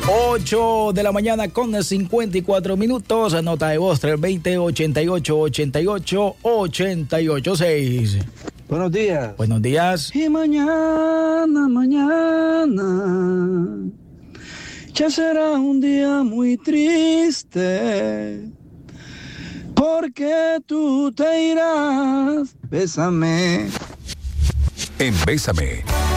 8 de la mañana con 54 minutos. Nota de voz 320-88-88-88-6. Buenos días. Buenos días. Y mañana ya será un día muy triste, porque tú te irás. Bésame. En Bésame,